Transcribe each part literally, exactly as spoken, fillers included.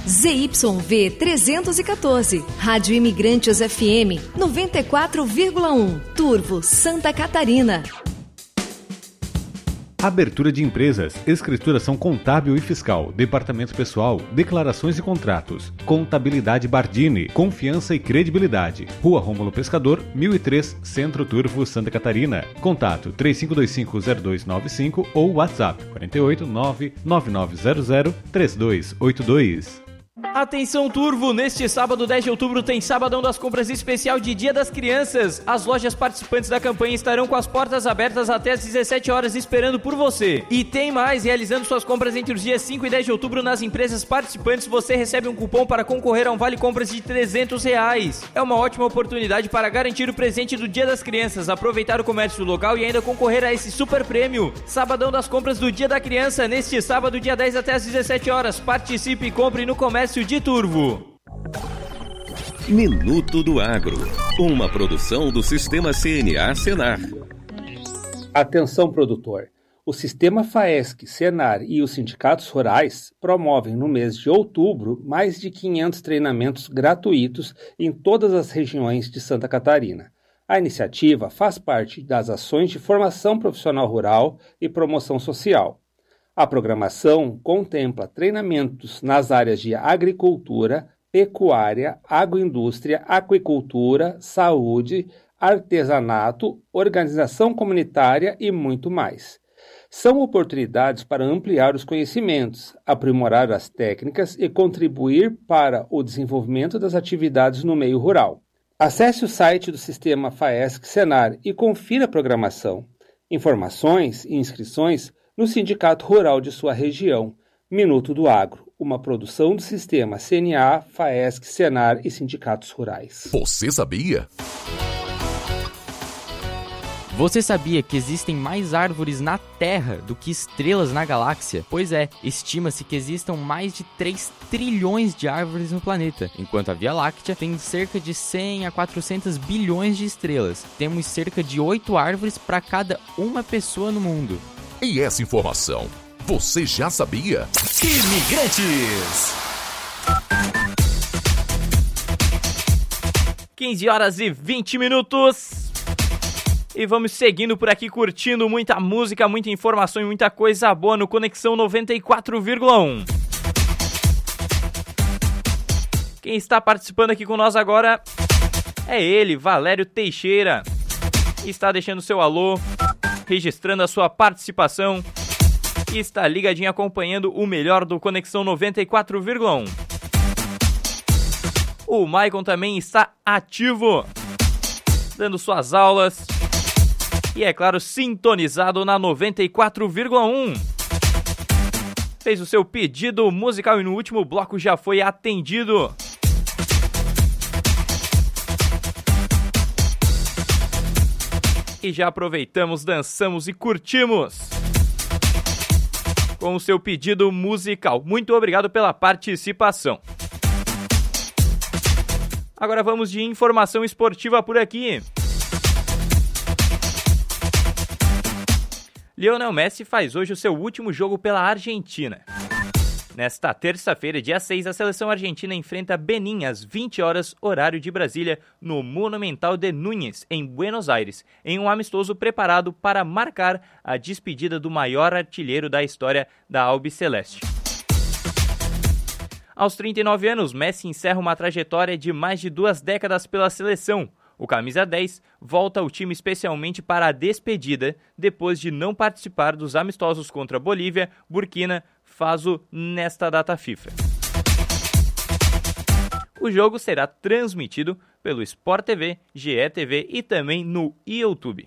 Z Y V trezentos e quatorze, Rádio Imigrantes F M noventa e quatro vírgula um, Turvo, Santa Catarina. Abertura de empresas, escrituração contábil e fiscal, departamento pessoal, declarações e contratos, contabilidade Bardini, confiança e credibilidade. Rua Rômulo Pescador, mil e três, Centro Turvo, Santa Catarina. Contato três cinco dois cinco zero dois nove cinco ou WhatsApp quarenta e oito, nove nove nove zero zero, três dois oito dois. Atenção Turvo, neste sábado dez de outubro tem Sabadão das Compras especial de Dia das Crianças. As lojas participantes da campanha estarão com as portas abertas até às dezessete horas esperando por você. E tem mais, realizando suas compras entre os dias cinco e dez de outubro nas empresas participantes, você recebe um cupom para concorrer a um vale compras de trezentos reais. É uma ótima oportunidade para garantir o presente do Dia das Crianças, aproveitar o comércio local e ainda concorrer a esse super prêmio. Sabadão das Compras do Dia da Criança, neste sábado, dia dez até às dezessete horas. Participe e compre no comércio de Turvo. Minuto do Agro, uma produção do Sistema C N A Senar. Atenção, produtor. O Sistema FAESC, Senar e os sindicatos rurais promovem no mês de outubro mais de quinhentos treinamentos gratuitos em todas as regiões de Santa Catarina. A iniciativa faz parte das ações de formação profissional rural e promoção social. A programação contempla treinamentos nas áreas de agricultura, pecuária, agroindústria, aquicultura, saúde, artesanato, organização comunitária e muito mais. São oportunidades para ampliar os conhecimentos, aprimorar as técnicas e contribuir para o desenvolvimento das atividades no meio rural. Acesse o site do Sistema FAESC Senar e confira a programação. Informações e inscrições no Sindicato Rural de sua região. Minuto do Agro, uma produção do Sistema C N A, FAESC, Senar e Sindicatos Rurais. Você sabia? Você sabia que existem mais árvores na Terra do que estrelas na galáxia? Pois é, estima-se que existam mais de três trilhões de árvores no planeta, enquanto a Via Láctea tem cerca de cem a quatrocentos bilhões de estrelas. Temos cerca de oito árvores para cada uma pessoa no mundo. E essa informação, você já sabia? Imigrantes! quinze horas e vinte minutos. E vamos seguindo por aqui, curtindo muita música, muita informação e muita coisa boa no Conexão noventa e quatro vírgula um. Quem está participando aqui com nós agora é ele, Valério Teixeira. Está deixando seu alô, registrando a sua participação e está ligadinho acompanhando o melhor do Conexão noventa e quatro vírgula um. O Maicon também está ativo, dando suas aulas e, é claro, sintonizado na noventa e quatro vírgula um. Fez o seu pedido musical e no último bloco já foi atendido. E já aproveitamos, dançamos e curtimos com o seu pedido musical. Muito obrigado pela participação. Agora vamos de informação esportiva por aqui. Lionel Messi faz hoje o seu último jogo pela Argentina. Nesta terça-feira, dia seis, a seleção argentina enfrenta Benin às vinte horas, horário de Brasília, no Monumental de Núñez, em Buenos Aires, em um amistoso preparado para marcar a despedida do maior artilheiro da história da Albiceleste. Aos trinta e nove anos, Messi encerra uma trajetória de mais de duas décadas pela seleção. O camisa dez volta ao time especialmente para a despedida, depois de não participar dos amistosos contra Bolívia, Burkina Faso nesta data FIFA. O jogo será transmitido pelo Sport T V, G E T V e também no YouTube.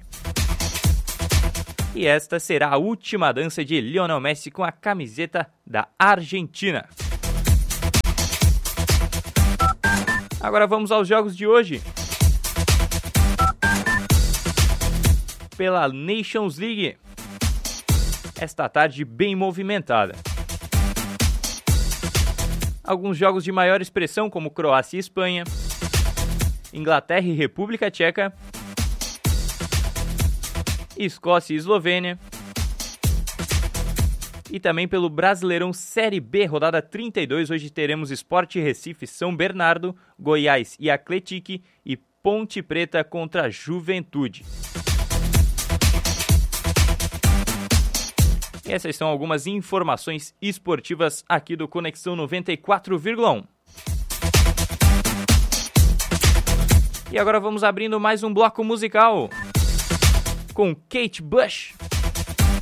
E esta será a última dança de Lionel Messi com a camiseta da Argentina. Agora vamos aos jogos de hoje. Pela Nations League, esta tarde bem movimentada. Alguns jogos de maior expressão, como Croácia e Espanha, Inglaterra e República Tcheca, Escócia e Eslovênia, E também pelo Brasileirão Série B, rodada trinta e dois. Hoje teremos Sport Recife, São Bernardo, Goiás e Atlético e Ponte Preta contra Juventude. E essas são algumas informações esportivas aqui do Conexão noventa e quatro vírgula um. E agora vamos abrindo mais um bloco musical com Kate Bush,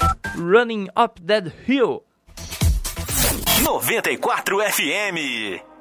Running Up That Hill. noventa e quatro F M.